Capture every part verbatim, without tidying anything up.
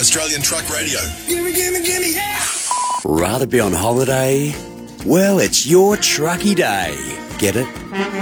Australian Truck Radio. Gimme, gimme, gimme, yeah! Rather be on holiday? Well, it's your trucky day. Get it?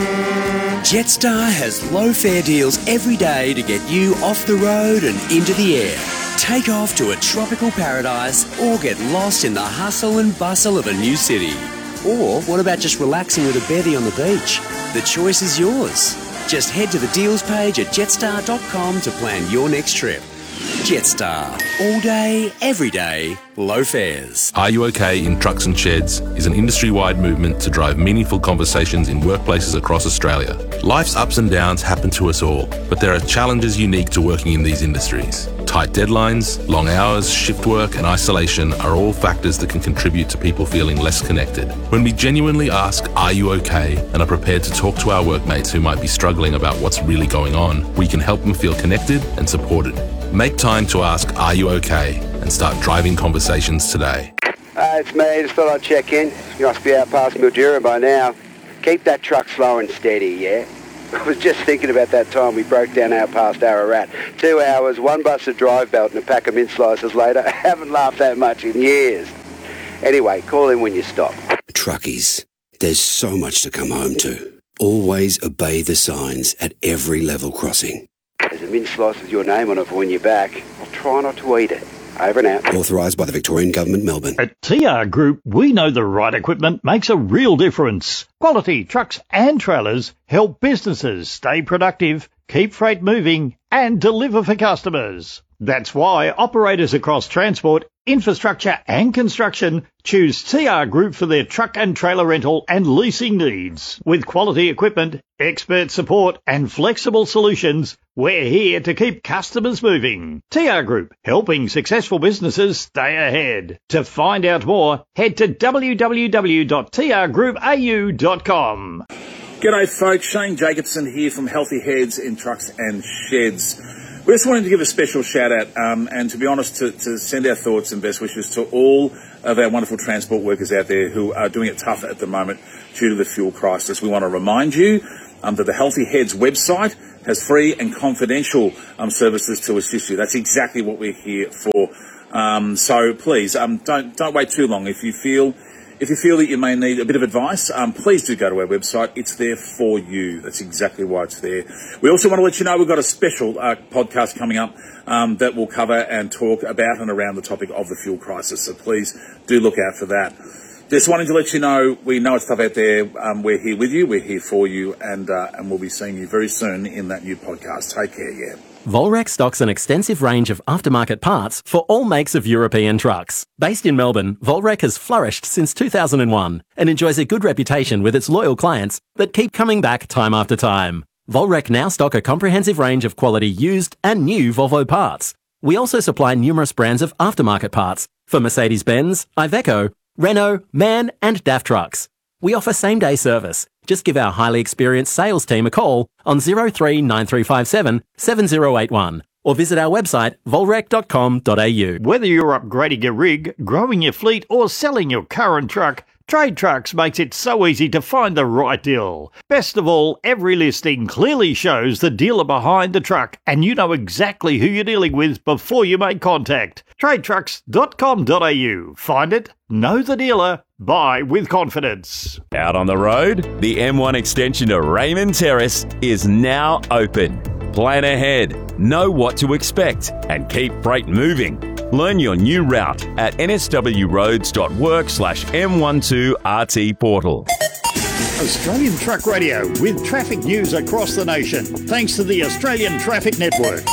Jetstar has low fare deals every day to get you off the road and into the air. Take off to a tropical paradise or get lost in the hustle and bustle of a new city. Or what about just relaxing with a bevy on the beach? The choice is yours. Just head to the deals page at jetstar dot com to plan your next trip. Jetstar. All day, every day, low fares. Are You OK in Trucks and Sheds is an industry-wide movement to drive meaningful conversations in workplaces across Australia. Life's ups and downs happen to us all, but there are challenges unique to working in these industries. Tight deadlines, long hours, shift work and isolation are all factors that can contribute to people feeling less connected. When we genuinely ask, are you okay, and are prepared to talk to our workmates who might be struggling about what's really going on, we can help them feel connected and supported. Make time to ask, are you okay, and start driving conversations today. Uh, it's me, just thought I'd check in. You must be out past Mildura by now. Keep that truck slow and steady, yeah? I was just thinking about that time we broke down out past Ararat. Two hours, one busted drive belt and a pack of mint slices later. I haven't laughed that much in years. Anyway, call in when you stop. Truckies, there's so much to come home to. Always obey the signs at every level crossing. There's a mint slice with your name on it for when you're back. I'll try not to eat it. Over and out. Authorised by the Victorian Government, Melbourne. At T R Group, we know the right equipment makes a real difference. Quality trucks and trailers help businesses stay productive, keep freight moving, and deliver for customers. That's why operators across transport, infrastructure and construction choose T R Group for their truck and trailer rental and leasing needs. With quality equipment, expert support and flexible solutions, we're here to keep customers moving. T R Group, helping successful businesses stay ahead. To find out more, head to w w w dot t r group a u dot com. G'day folks, Shane Jacobson here from Healthy Heads in Trucks and Sheds. We just wanted to give a special shout out um, and to be honest to, to send our thoughts and best wishes to all of our wonderful transport workers out there who are doing it tough at the moment due to the fuel crisis. We want to remind you um, that the Healthy Heads website has free and confidential um, services to assist you. That's exactly what we're here for. Um, so please um, don't don't wait too long. If you feel If you feel that you may need a bit of advice, um, please do go to our website. It's there for you. That's exactly why it's there. We also want to let you know we've got a special uh, podcast coming up um, that will cover and talk about and around the topic of the fuel crisis. So please do look out for that. Just wanting to let you know, we know it's tough out there. Um, we're here with you. We're here for you. And, uh, and we'll be seeing you very soon in that new podcast. Take care, yeah. Volrec stocks an extensive range of aftermarket parts for all makes of European trucks. Based in Melbourne, Volrec has flourished since two thousand one and enjoys a good reputation with its loyal clients that keep coming back time after time. Volrec now stock a comprehensive range of quality used and new Volvo parts. We also supply numerous brands of aftermarket parts for Mercedes-Benz, Iveco, Renault, MAN and D A F trucks. We offer same-day service. Just give our highly experienced sales team a call on zero three nine three five seven seven zero eight one or visit our website volrec dot com dot a u. Whether you're upgrading your rig, growing your fleet or selling your current truck, Trade Trucks makes it so easy to find the right deal. Best of all, every listing clearly shows the dealer behind the truck and you know exactly who you're dealing with before you make contact. trade trucks dot com dot a u. Find it, know the dealer, buy with confidence. Out on the road, the M one extension to Raymond Terrace is now open. Plan ahead, know what to expect, and keep freight moving. Learn your new route at n s w roads dot work slash m twelve r t portal. Australian Truck Radio with traffic news across the nation, thanks to the Australian Traffic Network.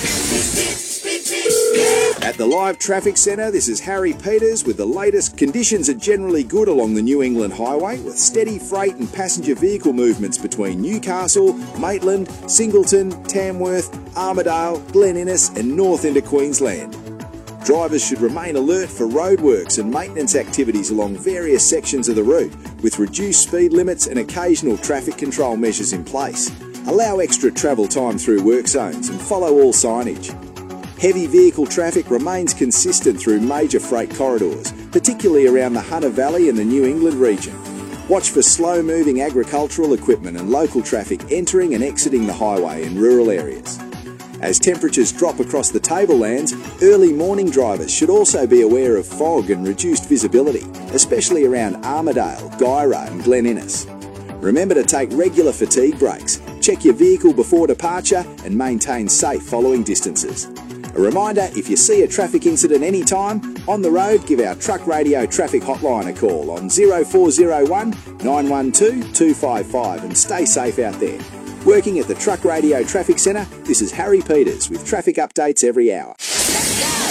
At the Live Traffic Centre, this is Harry Peters with the latest. Conditions are generally good along the New England Highway, with steady freight and passenger vehicle movements between Newcastle, Maitland, Singleton, Tamworth, Armidale, Glen Innes and north into Queensland. Drivers should remain alert for roadworks and maintenance activities along various sections of the route, with reduced speed limits and occasional traffic control measures in place. Allow extra travel time through work zones and follow all signage. Heavy vehicle traffic remains consistent through major freight corridors, particularly around the Hunter Valley and the New England region. Watch for slow-moving agricultural equipment and local traffic entering and exiting the highway in rural areas. As temperatures drop across the tablelands, early morning drivers should also be aware of fog and reduced visibility, especially around Armidale, Gyra and Glen Innes. Remember to take regular fatigue breaks, check your vehicle before departure and maintain safe following distances. A reminder, if you see a traffic incident anytime, on the road, give our Truck Radio traffic hotline a call on zero four zero one, nine one two, two five five and stay safe out there. Working at the Truck Radio Traffic Centre, this is Harry Peters with traffic updates every hour.